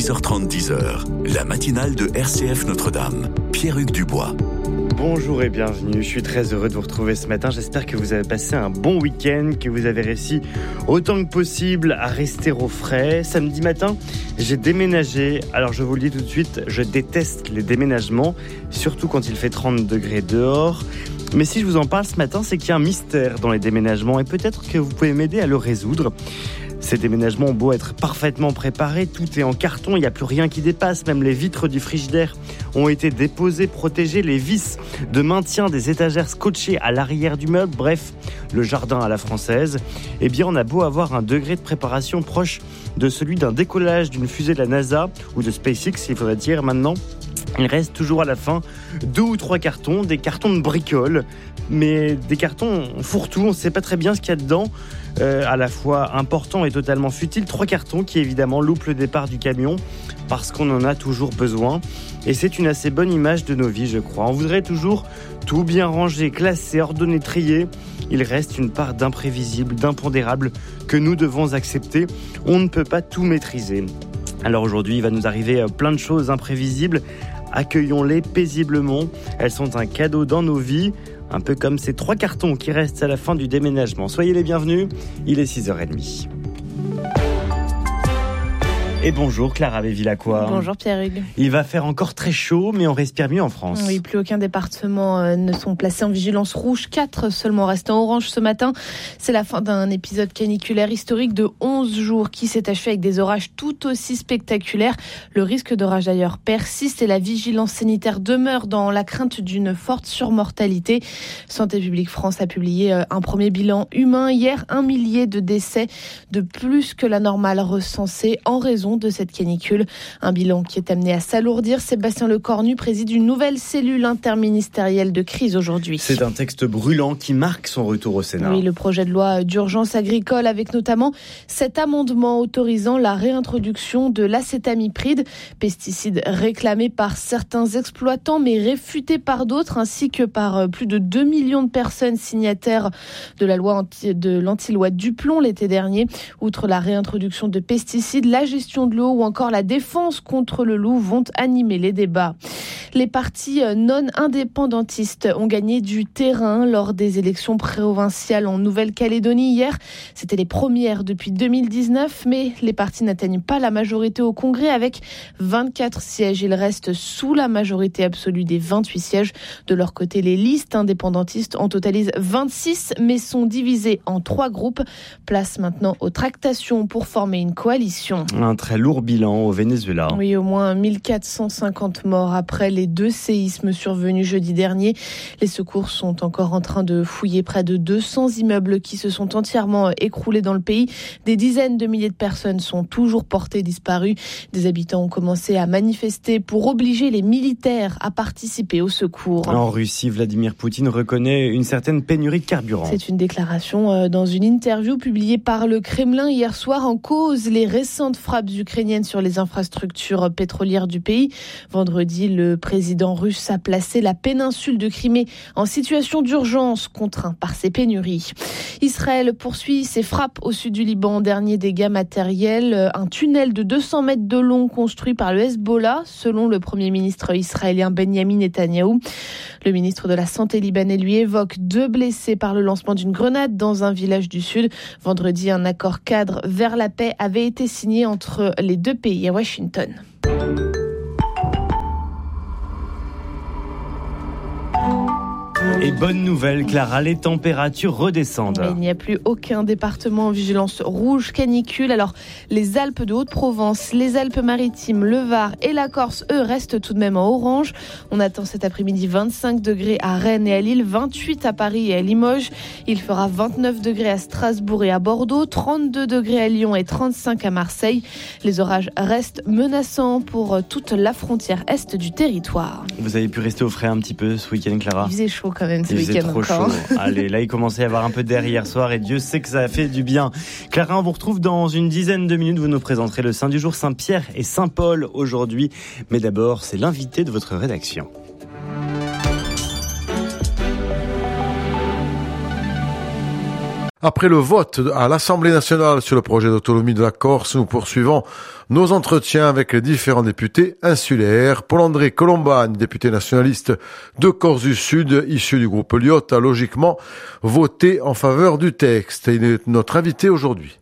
6h30, 10h, la matinale de RCF Notre-Dame. Pierre-Hugues Dubois. Bonjour et bienvenue, je suis très heureux de vous retrouver ce matin. J'espère que vous avez passé un bon week-end, que vous avez réussi autant que possible à rester au frais. Samedi matin, j'ai déménagé. Alors je vous le dis tout de suite, je déteste les déménagements, surtout quand il fait 30 degrés dehors. Mais si je vous en parle ce matin, c'est qu'il y a un mystère dans les déménagements et peut-être que vous pouvez m'aider à le résoudre. Ces déménagements ont beau être parfaitement préparés, tout est en carton, il n'y a plus rien qui dépasse, même les vitres du frigidaire ont été déposées, protégées, les vis de maintien des étagères scotchées à l'arrière du meuble, bref, le jardin à la française. Eh bien, on a beau avoir un degré de préparation proche de celui d'un décollage d'une fusée de la NASA ou de SpaceX, il faudrait dire maintenant. Il reste toujours à la fin 2 ou 3 cartons, des cartons de bricoles, mais des cartons fourre-tout, on ne sait pas très bien ce qu'il y a dedans, à la fois important et totalement futile. 3 cartons qui évidemment loupent le départ du camion parce qu'on en a toujours besoin. Et c'est une assez bonne image de nos vies, je crois. On voudrait toujours tout bien ranger, classé, ordonné, trié. Il reste une part d'imprévisible, d'impondérable que nous devons accepter. On ne peut pas tout maîtriser. Alors aujourd'hui, il va nous arriver plein de choses imprévisibles. Accueillons-les paisiblement. Elles sont un cadeau dans nos vies, un peu comme ces 3 cartons qui restent à la fin du déménagement. Soyez les bienvenus, il est 6h30. Et bonjour Clara Bévilacqua. Bonjour Pierre-Hugues. Il va faire encore très chaud, mais on respire mieux en France. Oui, plus aucun département ne sont placés en vigilance rouge. 4 seulement restent en orange ce matin. C'est la fin d'un épisode caniculaire historique de 11 jours qui s'est achevé avec des orages tout aussi spectaculaires. Le risque d'orage d'ailleurs persiste et la vigilance sanitaire demeure dans la crainte d'une forte surmortalité. Santé publique France a publié un premier bilan humain hier. 1 millier de décès de plus que la normale recensée en raison de cette canicule. Un bilan qui est amené à s'alourdir. Sébastien Lecornu préside une nouvelle cellule interministérielle de crise aujourd'hui. C'est un texte brûlant qui marque son retour au Sénat. Oui, le projet de loi d'urgence agricole avec notamment cet amendement autorisant la réintroduction de l'acétamipride, pesticide réclamé par certains exploitants mais réfuté par d'autres, ainsi que par plus de 2 millions de personnes signataires de la loi de l'anti-loi Duplon l'été dernier. Outre la réintroduction de pesticides, la gestion de l'eau ou encore la défense contre le loup vont animer les débats. Les partis non indépendantistes ont gagné du terrain lors des élections provinciales en Nouvelle-Calédonie hier. C'était les premières depuis 2019, mais les partis n'atteignent pas la majorité au Congrès avec 24 sièges. Ils restent sous la majorité absolue des 28 sièges. De leur côté, les listes indépendantistes en totalisent 26, mais sont divisées en 3 groupes. Place maintenant aux tractations pour former une coalition. Un très lourd bilan au Venezuela. Oui, au moins 1450 morts après les 2 séismes survenus jeudi dernier. Les secours sont encore en train de fouiller près de 200 immeubles qui se sont entièrement écroulés dans le pays. Des dizaines de milliers de personnes sont toujours portées disparues. Des habitants ont commencé à manifester pour obliger les militaires à participer au secours. En Russie, Vladimir Poutine reconnaît une certaine pénurie de carburant. C'est une déclaration dans une interview publiée par le Kremlin hier soir. En cause, les récentes frappes ukrainiennes sur les infrastructures pétrolières du pays. Vendredi, le président russe a placé la péninsule de Crimée en situation d'urgence, contraint par ces pénuries. Israël poursuit ses frappes au sud du Liban. Dernier dégât matériel, un tunnel de 200 mètres de long construit par le Hezbollah, selon le premier ministre israélien Benjamin Netanyahou. Le ministre de la Santé libanais lui évoque 2 blessés par le lancement d'une grenade dans un village du sud. Vendredi, un accord cadre vers la paix avait été signé entre les 2 pays à Washington. Et bonne nouvelle, Clara, les températures redescendent. Mais il n'y a plus aucun département en vigilance rouge canicule. Alors, les Alpes de Haute-Provence, les Alpes-Maritimes, le Var et la Corse, eux, restent tout de même en orange. On attend cet après-midi 25 degrés à Rennes et à Lille, 28 à Paris et à Limoges. Il fera 29 degrés à Strasbourg et à Bordeaux, 32 degrés à Lyon et 35 à Marseille. Les orages restent menaçants pour toute la frontière est du territoire. Vous avez pu rester au frais un petit peu ce week-end, Clara ? Il faisait chaud quand même ce week-end. Il faisait trop encore. chaud. Allez, là il commençait à y avoir un peu d'air hier soir et Dieu sait que ça a fait du bien. Clara, on vous retrouve dans une dizaine de minutes. Vous nous présenterez le Saint du jour, Saint-Pierre et Saint-Paul aujourd'hui. Mais d'abord, c'est l'invité de votre rédaction. Après le vote à l'Assemblée nationale sur le projet d'autonomie de la Corse, nous poursuivons nos entretiens avec les différents députés insulaires. Paul-André Colombagne, député nationaliste de Corse du Sud, issu du groupe Lyot, a logiquement voté en faveur du texte. Il est notre invité aujourd'hui.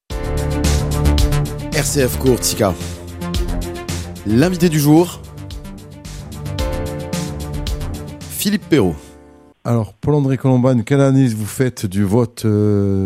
RCF Courtica. L'invité du jour, Philippe Perrault. Alors, Paul-André Colombagne, quelle analyse vous faites du vote d'hier ?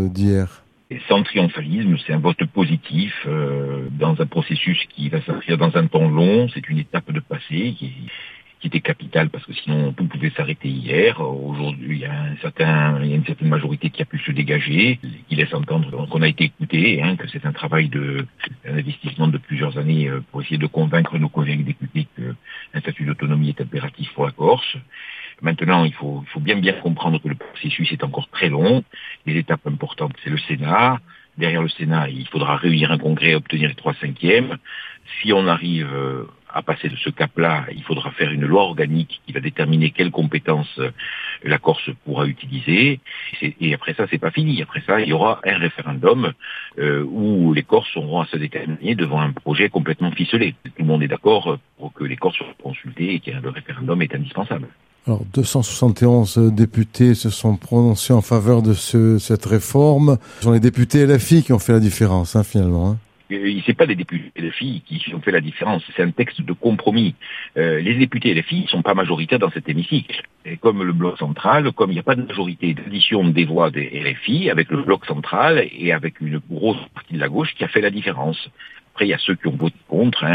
Sans triomphalisme, c'est un vote positif dans un processus qui va s'inscrire dans un temps long. C'est une étape de passé qui était capitale parce que sinon tout pouvait s'arrêter hier. Aujourd'hui, il y a une certaine majorité qui a pu se dégager, qui laisse entendre qu'on a été écouté, que c'est un travail un investissement de plusieurs années pour essayer de convaincre nos collègues députés qu'un statut d'autonomie est impératif pour la Corse. Maintenant, il faut bien comprendre que le processus est encore très long. Les étapes importantes, c'est le Sénat. Derrière le Sénat, il faudra réunir un congrès et obtenir les 3/5. Si on arrive à passer de ce cap-là, il faudra faire une loi organique qui va déterminer quelles compétences la Corse pourra utiliser. Et après ça, c'est pas fini. Après ça, il y aura un référendum où les Corses auront à se déterminer devant un projet complètement ficelé. Tout le monde est d'accord pour que les Corses soient consultés et que le référendum est indispensable. Alors, 271 députés se sont prononcés en faveur de cette réforme. Ce sont les députés LFI qui ont fait la différence, finalement. C'est pas les députés LFI qui ont fait la différence, c'est un texte de compromis. Les députés LFI ne sont pas majoritaires dans cet hémicycle. Et comme le bloc central, comme il n'y a pas de majorité d'addition des voix des LFI, avec le bloc central et avec une grosse partie de la gauche qui a fait la différence. Après, il y a ceux qui ont voté contre,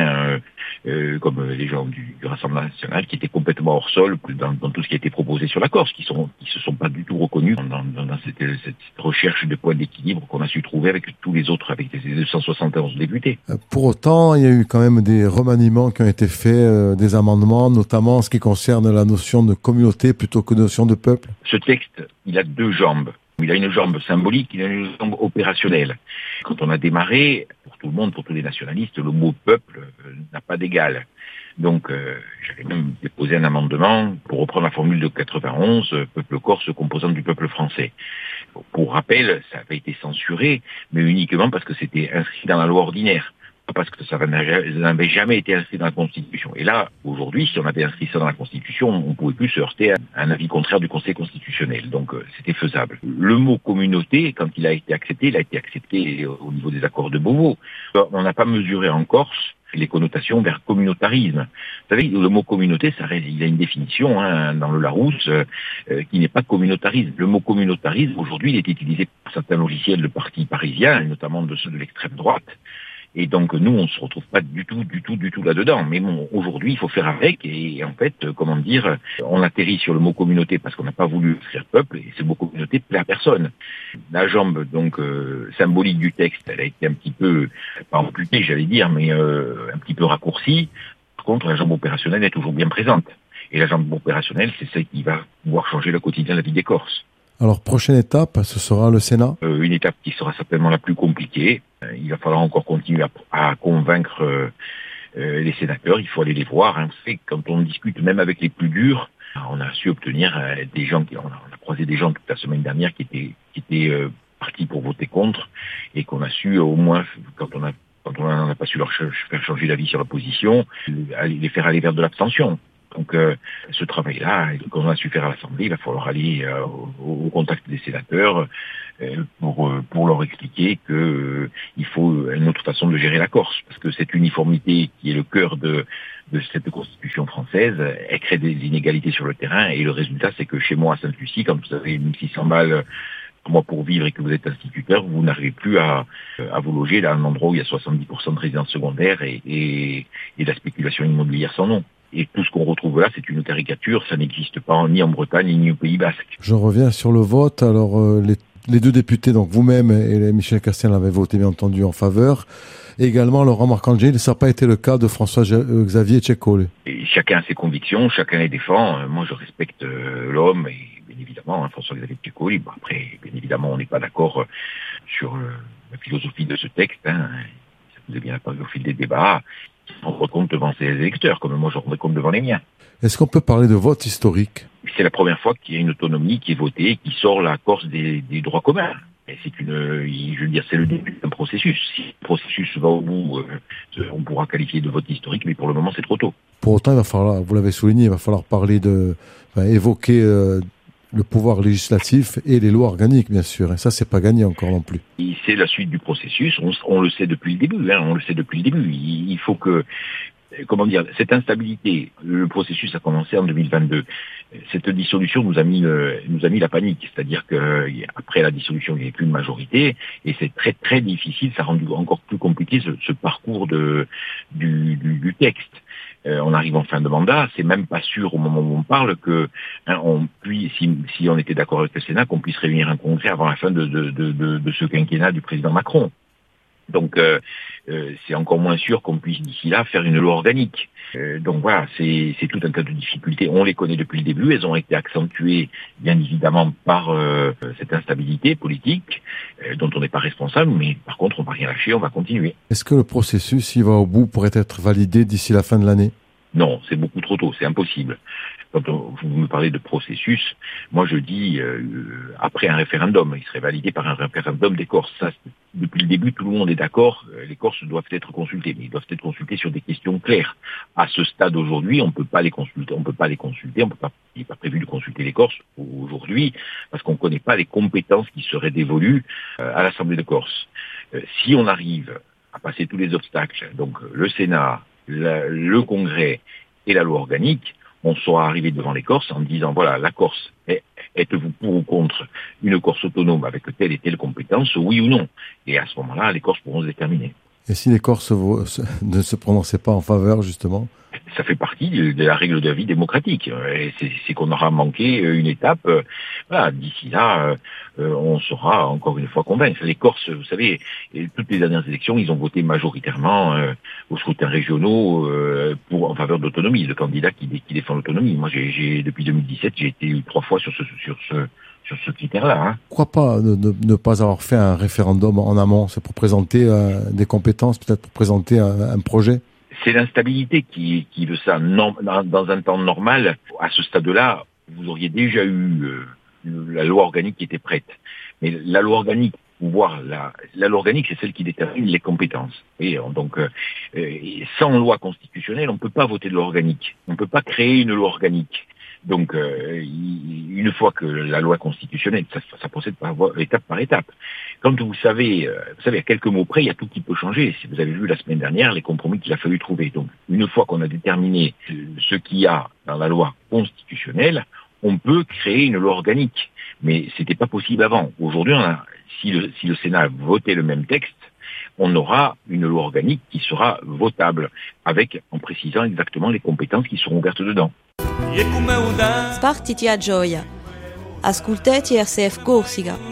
comme les gens du Rassemblement national, qui étaient complètement hors sol dans tout ce qui a été proposé sur la Corse, qui se sont pas du tout reconnus dans cette recherche de points d'équilibre qu'on a su trouver avec tous les autres, avec les 271 députés. Pour autant, il y a eu quand même des remaniements qui ont été faits, des amendements, notamment en ce qui concerne la notion de communauté plutôt que de notion de peuple. Ce texte, il a deux jambes. Il a une jambe symbolique, il a une jambe opérationnelle. Quand on a démarré, pour tout le monde, pour tous les nationalistes, le mot peuple n'a pas d'égal. Donc, j'avais même déposé un amendement pour reprendre la formule de 91, peuple corse composant du peuple français. Pour rappel, ça avait été censuré, mais uniquement parce que c'était inscrit dans la loi ordinaire. Parce que ça n'avait jamais été inscrit dans la Constitution. Et là, aujourd'hui, si on avait inscrit ça dans la Constitution, on ne pouvait plus se heurter à un avis contraire du Conseil constitutionnel. Donc, c'était faisable. Le mot communauté, quand il a été accepté au niveau des accords de Beauvau. On n'a pas mesuré en Corse les connotations vers communautarisme. Vous savez, le mot communauté, il a une définition dans le Larousse qui n'est pas communautarisme. Le mot communautarisme, aujourd'hui, il est utilisé par certains logiciels de partis parisiens, et notamment de ceux de l'extrême droite. Et donc, nous, on se retrouve pas du tout là-dedans. Mais bon, aujourd'hui, il faut faire avec. Et en fait, on atterrit sur le mot communauté parce qu'on n'a pas voulu écrire peuple. Et ce mot communauté plaît à personne. La jambe, symbolique du texte, elle a été un petit peu, pas amputée, j'allais dire, mais un petit peu raccourcie. Par contre, la jambe opérationnelle est toujours bien présente. Et la jambe opérationnelle, c'est celle qui va pouvoir changer le quotidien de la vie des Corses. Alors, prochaine étape, ce sera le Sénat. Une étape qui sera certainement la plus compliquée. Il va falloir encore continuer à convaincre les sénateurs. Il faut aller les voir. Vous savez, quand on discute même avec les plus durs, on a su obtenir des gens on a croisé des gens toute la semaine dernière qui étaient partis pour voter contre et qu'on a su au moins, quand on n'a pas su leur faire changer d'avis sur la position, les faire aller vers de l'abstention. Donc ce travail-là, qu'on a su faire à l'Assemblée, il va falloir aller au contact des sénateurs pour leur expliquer que il faut une autre façon de gérer la Corse, parce que cette uniformité qui est le cœur de cette constitution française, elle crée des inégalités sur le terrain, et le résultat, c'est que chez moi à Sainte-Lucie, quand vous avez 1600 balles moi pour vivre et que vous êtes instituteur, vous n'arrivez plus à vous loger dans un endroit où il y a 70% de résidences secondaires et de la spéculation immobilière sans nom. Et tout ce qu'on retrouve là, c'est une caricature, ça n'existe pas ni en Bretagne ni au Pays Basque. Je reviens sur le vote. Alors, les deux députés, donc vous-même et Michel Castien, avaient voté bien entendu en faveur. Et également Laurent Marcangeli, ça n'a pas été le cas de François-Xavier Tchéco. Chacun a ses convictions, chacun les défend. Moi, je respecte l'homme et bien évidemment François-Xavier Tchéco. Bon, après, bien évidemment, on n'est pas d'accord sur la philosophie de ce texte. Ça vous est bien apparu au fil des débats. On rend compte devant ses électeurs, comme moi je rends compte devant les miens. Est-ce qu'on peut parler de vote historique ? C'est la première fois qu'il y a une autonomie qui est votée, qui sort la Corse des droits communs. C'est le début d'un processus. Si le processus va au bout, on pourra qualifier de vote historique, mais pour le moment, c'est trop tôt. Pour autant, il va falloir, vous l'avez souligné, il va falloir évoquer le pouvoir législatif et les lois organiques, bien sûr. Et ça, c'est pas gagné encore non plus. Et c'est la suite du processus. On le sait depuis le début. Il faut que, cette instabilité, le processus a commencé en 2022. Cette dissolution nous a mis la panique. C'est-à-dire que après la dissolution, il n'y avait plus de majorité, et c'est très très difficile. Ça a rendu encore plus compliqué ce parcours du texte. On arrive en fin de mandat, c'est même pas sûr au moment où on parle que si on était d'accord avec le Sénat, qu'on puisse réunir un congrès avant la fin de ce quinquennat du président Macron. Donc c'est encore moins sûr qu'on puisse d'ici là faire une loi organique. Donc voilà, c'est tout un tas de difficultés. On les connaît depuis le début. Elles ont été accentuées bien évidemment par cette instabilité politique dont on n'est pas responsable. Mais par contre, on va rien lâcher, on va continuer. Est-ce que le processus, s'il va au bout, pourrait être validé d'ici la fin de l'année ? Non, c'est beaucoup trop tôt, c'est impossible. Quand vous me parlez de processus, moi je dis après un référendum, il serait validé par un référendum des Corses. Ça, depuis le début, tout le monde est d'accord, les Corses doivent être consultés, mais ils doivent être consultés sur des questions claires. À ce stade aujourd'hui, on ne peut pas les consulter, il n'est pas prévu de consulter les Corses aujourd'hui, parce qu'on ne connaît pas les compétences qui seraient dévolues à l'Assemblée de Corse. Si on arrive à passer tous les obstacles, donc le Sénat, le Congrès et la loi organique, on sera arrivé devant les Corses en disant voilà, la Corse, êtes-vous pour ou contre une Corse autonome avec telle et telle compétence, oui ou non? Et à ce moment-là, les Corses pourront se déterminer. Et si les Corses ne se prononçaient pas en faveur, justement? Ça fait partie de la règle de la vie démocratique. Et c'est qu'on aura manqué une étape. Voilà, d'ici là, on saura encore une fois convaincre. Les Corses, vous savez, toutes les dernières élections, ils ont voté majoritairement aux scrutins régionaux en faveur de l'autonomie, le candidat qui défend l'autonomie. Moi, depuis 2017, j'ai été 3 fois sur ce critère-là. Pourquoi pas ne pas avoir fait un référendum en amont? C'est pour présenter des compétences, peut-être pour présenter un projet? C'est l'instabilité qui veut ça. Dans un temps normal, à ce stade-là, vous auriez déjà eu la loi organique qui était prête. Mais la loi organique, la loi organique, c'est celle qui détermine les compétences. Et donc, sans loi constitutionnelle, on ne peut pas voter de loi organique. On ne peut pas créer une loi organique. Donc, une fois que la loi constitutionnelle, ça procède étape par étape. Quand vous savez, à quelques mots près, il y a tout qui peut changer. Si vous avez vu la semaine dernière, les compromis qu'il a fallu trouver. Donc, une fois qu'on a déterminé ce qu'il y a dans la loi constitutionnelle, on peut créer une loi organique. Mais c'était pas possible avant. Aujourd'hui, si le Sénat votait le même texte, on aura une loi organique qui sera votable, en précisant exactement les compétences qui seront ouvertes dedans. Spartiti a gioia. Ascoltati RCF Corsica.